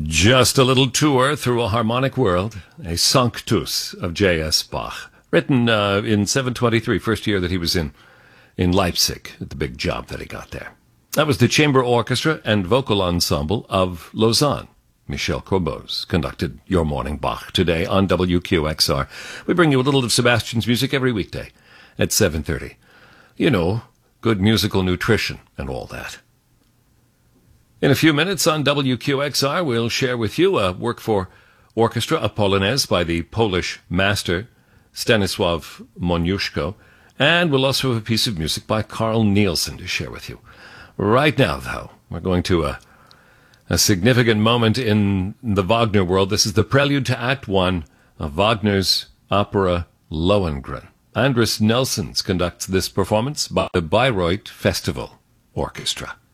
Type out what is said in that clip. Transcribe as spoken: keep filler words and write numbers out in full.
Just a little tour through a harmonic world, a Sanctus of J S. Bach, written uh, in seven twenty-three, first year that he was in, in Leipzig, the big job that he got there. That was the chamber orchestra and vocal ensemble of Lausanne. Michel Corbos conducted Your Morning Bach today on W Q X R. We bring you a little of Sebastian's music every weekday at seven thirty. You know, good musical nutrition and all that. In a few minutes on W Q X R, we'll share with you a work for orchestra, a Polonaise by the Polish master Stanisław Moniuszko, and we'll also have a piece of music by Carl Nielsen to share with you. Right now, though, we're going to a, a significant moment in the Wagner world. This is the prelude to Act One of Wagner's opera Lohengrin. Andris Nelsons conducts this performance by the Bayreuth Festival Orchestra.